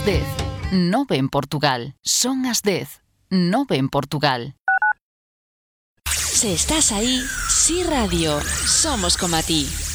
10. 9 en Portugal. Son as 10. 9 en Portugal. Si estás ahí, Sí Radio. Somos como a ti.